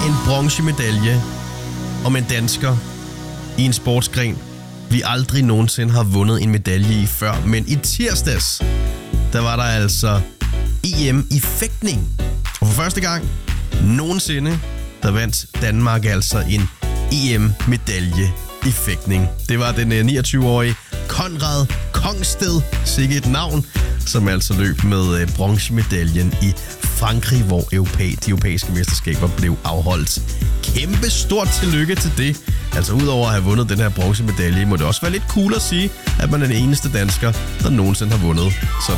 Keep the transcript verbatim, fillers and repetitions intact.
en bronzemedalje om en dansker i en sportsgren, vi aldrig nogensinde har vundet en medalje i før. Men i tirsdags, der var der altså E M i fægtning. Og for første gang nogensinde, der vandt Danmark altså en E M-medalje i fægtning. Det var den niogtyve-årige Konrad Kongsted, sikke et navn, som altså løb med bronzemedaljen i Frankrig, hvor europæ- de europæiske mesterskaber blev afholdt. Kæmpe stort tillykke til det. Altså udover at have vundet den her bronzemedalje, må det også være lidt cool at sige, at man er den eneste dansker, der nogensinde har vundet sådan